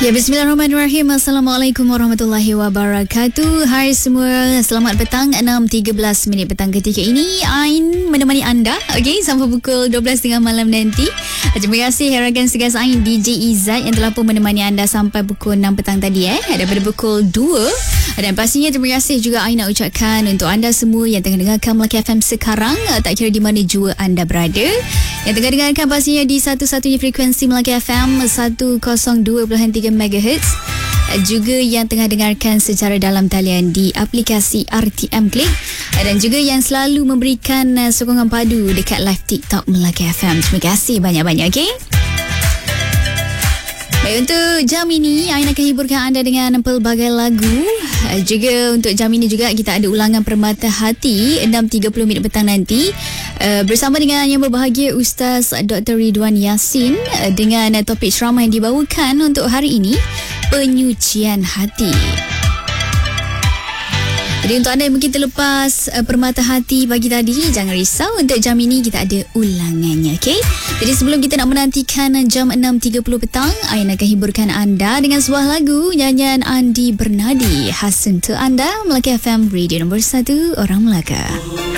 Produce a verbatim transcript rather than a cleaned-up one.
Ya, bismillahirrahmanirrahim. Assalamualaikum warahmatullahi wabarakatuh. Hai semua, selamat petang. enam tiga belas minit petang ketika ini Ain menemani anda, okey, sampai pukul dua belas tiga puluh malam nanti. Terima kasih rakan segas Ain D J Izzat yang telah pun menemani anda sampai pukul enam petang tadi eh daripada pukul dua. Dan pastinya terima kasih juga Ain nak ucapkan untuk anda semua yang tengah dengarkan Melaka F M sekarang, tak kira di mana jua anda berada. Yang tengah dengarkan pastinya di satu-satunya frekuensi Melaka F M seratus dua puluh tiga megahertz, juga yang tengah dengarkan secara dalam talian di aplikasi R T M Click, dan juga yang selalu memberikan sokongan padu dekat live TikTok Melaka F M. Terima kasih banyak-banyak, okey? Baik, untuk jam ini Ain akan hiburkan anda dengan pelbagai lagu. Juga untuk jam ini juga kita ada ulangan Permata Hati enam tiga puluh minit petang nanti, uh, bersama dengan yang berbahagia Ustaz Doktor Ridwan Yassin, uh, dengan uh, topik ceramah yang dibawakan untuk hari ini, penyucian hati. Jadi untuk anda yang mungkin terlepas uh, Permata Hati pagi tadi, jangan risau, untuk jam ini kita ada ulangannya, okey? Jadi sebelum kita nak menantikan jam enam tiga puluh petang, Ain akan hiburkan anda dengan sebuah lagu nyanyian Andi Bernadi, khas untuk anda, Melaka F M, radio nombor satu, orang Melaka.